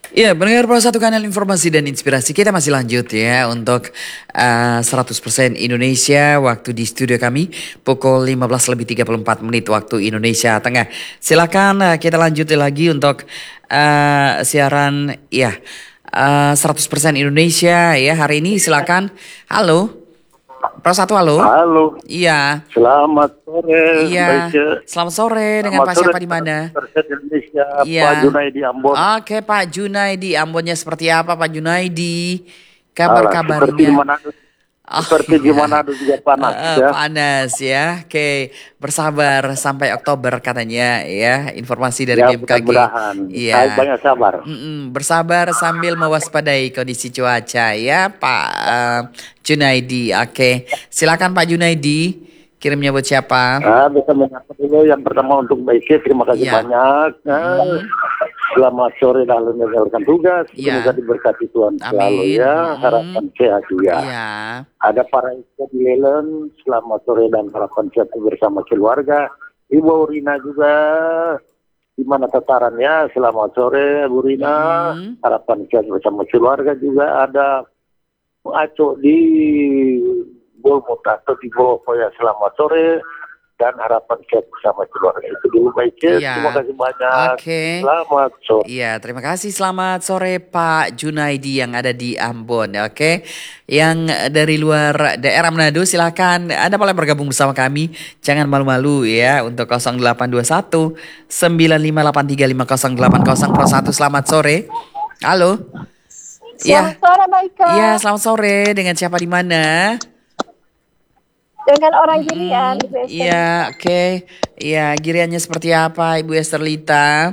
Ya, pendengar Pro Satu Kanal Informasi dan Inspirasi, kita masih lanjut ya untuk 100% Indonesia. Waktu di studio kami pukul 15:34 waktu Indonesia Tengah. Silakan kita lanjut lagi untuk siaran ya 100% Indonesia ya hari ini. Silakan. Halo, Pro Satu, halo. Halo, Iya, selamat sore, iya. Mbak Ice. Selamat sore dengan Selamat Pak sore, siapa di mana? Presiden Indonesia, Pak Iya. Junaidi Ambon. Oke Pak Junaidi, Ambonnya seperti apa Pak Junaidi? Alah, seperti di Kabar-kabarnya? Manado, Oh seperti di iya, Manado juga panas ya. panas ya. Oke, bersabar sampai Oktober katanya ya. Informasi dari Ya, BMKG. mudah-mudahan. Saya Iya, banyak sabar. bersabar sambil mewaspadai kondisi cuaca ya Pak Junaidi. Oke, silakan Pak Junaidi. Kirimnya buat siapa? Bisa menyapa dulu yang pertama untuk Mbak Ice, terima kasih Iya. banyak. Selamat sore dalam menjalankan tugas. Iya. Semoga diberkati Tuhan selalu Amin. ya. Harapan sehat juga. Iya. Ada para istri di Lelen, selamat sore dan harapan sehat bersama keluarga. Ibu Rina juga di mana tatarannya, selamat sore Bu Rina. Harapan sehat bersama keluarga juga. Ada Aco di Bolmut atau di Bolopo ya, selamat sore dan harapan sehat bersama keluarga. Itu dulu Mbak Ice. Iya. Terima kasih banyak. Oke. Selamat sore. Iya, terima kasih. Selamat sore Pak Junaidi yang ada di Ambon. Oke, yang dari luar daerah Manado silakan. Anda boleh bergabung bersama kami. Jangan malu-malu ya untuk 0821 95835080 Pro 1. Selamat sore. Halo. Iya. Selamat sore, Mbak Ika. Iya, selamat sore. Dengan siapa di mana? Dengan orang Girian. Iya, oke. Iya, giriannya seperti apa Ibu Esterlita?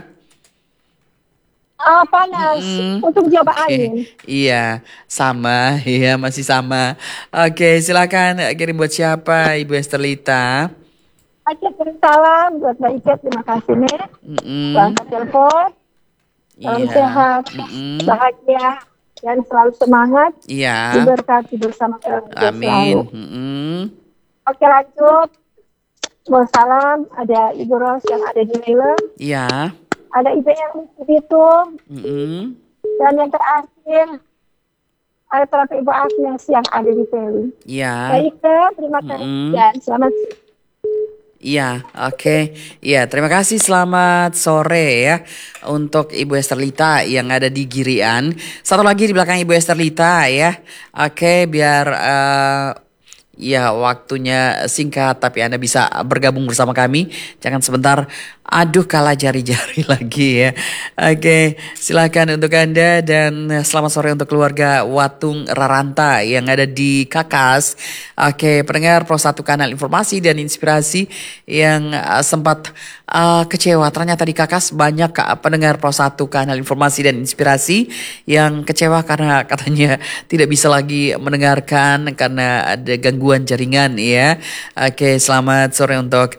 Panas untuk Jawa Oke, angin. iya, sama, iya masih sama. Oke, silakan kirim buat siapa, Ibu Esterlita? Aceh kirim salam buat Mbak Ika. Terima kasih nih. Selamat telepon. Salam Iya, sehat, bahagia, dan selalu semangat. iya, Diberkati bersama keluarga amin. selalu. Oke, lanjut. Mau salam. Ada Ibu Ros yang ada di Lelem. Iya, Ada Ibu yang di Bitung. Dan yang terakhir, ada terapis Ibu Agnes yang ada di Peli. iya. Baik, terima kasih dan selamat. Iya, oke. Iya, terima kasih. Selamat sore ya untuk Ibu Esterlita yang ada di Girian. Satu lagi di belakang Ibu Esterlita ya. Oke, biar ya waktunya singkat tapi Anda bisa bergabung bersama kami. Jangan sebentar. Aduh, kalah jari-jari lagi ya. Oke, silakan untuk Anda dan selamat sore untuk keluarga Watung Raranta yang ada di Kakas. Oke, pendengar Pro 1 Kanal Informasi dan Inspirasi yang sempat kecewa. Ternyata di Kakas banyak pendengar Pro 1 Kanal Informasi dan Inspirasi yang kecewa karena katanya tidak bisa lagi mendengarkan karena ada gangguan jaringan ya. Oke, selamat sore untuk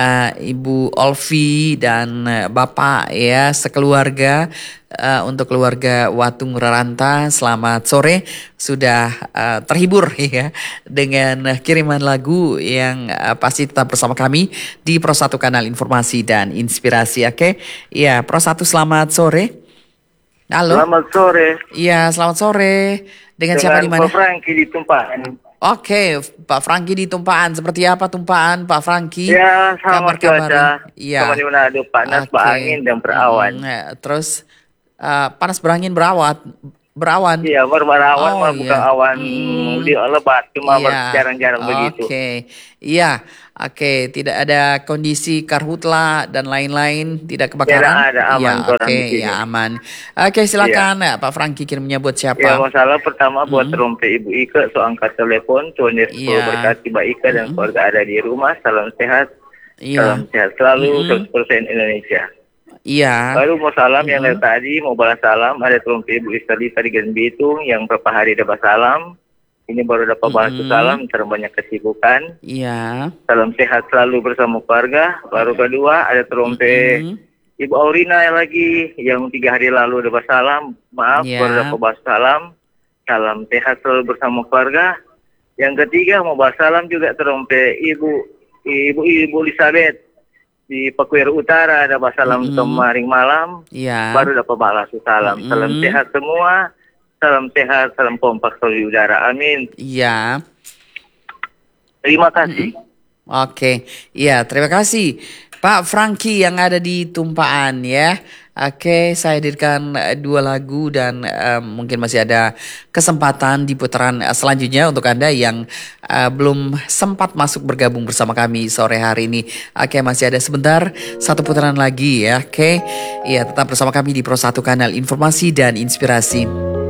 Ibu Olvi dan Bapak ya sekeluarga. Untuk keluarga Watung Raranta, selamat sore. Sudah terhibur ya dengan kiriman lagu yang pasti tetap bersama kami di Pro 1 Kanal Informasi dan Inspirasi. Oke, ya Pro 1 selamat sore. Halo. Selamat sore. Iya, selamat sore. Dengan siapa di mana? Pak Franky di Tumpahan. Oke, Pak Franky di Tumpahan. Seperti apa Tumpahan, Pak Franky? Ya, sama cuaca. Iya. Sama di Manado, panas, berangin dan berawan. Terus panas berangin berawan. Iya, berawan, Oh, bukan iya. awan di lebat, cuma Iya. jarang-jarang begitu. Oke, iya. Oke, tidak ada kondisi karhutla dan lain-lain, tidak kebakaran. Tidak ada, aman Iya, orang oke, di sini. ya aman. Oke, silakan Pak Franky kirimnya buat Ya, siapa? masalah pertama buat rompet Ibu Ika, so angkat telepon, Tuhan Yesus Iya. berkati Mbak Ika dan keluarga ada di rumah, salam sehat, Iya. salam sehat selalu, 100% Indonesia. Iya. Baru mau salam yang dari tadi, mau balas salam, ada trompet Ibu Esterlita di Gen Bitung, yang beberapa hari dapat salam, ini baru dapat balas salam, terlalu banyak kesibukan, Iya. salam sehat selalu bersama keluarga. Baru kedua, ada trompet Ibu Aurina yang lagi, yang 3 hari lalu dapat salam, maaf, Iya. baru dapat balas salam, salam sehat selalu bersama keluarga. Yang ketiga, mau balas salam juga trompet Ibu Elizabeth di Pakuir Utara dapat salam kemarin malam. Iya. Baru dapat balas salam. Salam sehat semua. Salam sehat, salam kompak soli udara. Amin. Iya. Terima kasih. Oke, iya terima kasih Pak Franky yang ada di Tumpaan ya. Oke, saya hadirkan 2 lagu dan mungkin masih ada kesempatan di putaran selanjutnya untuk Anda yang belum sempat masuk bergabung bersama kami sore hari ini. Oke, masih ada sebentar 1 putaran lagi ya. Oke, iya tetap bersama kami di Pro 1 Kanal Informasi dan Inspirasi.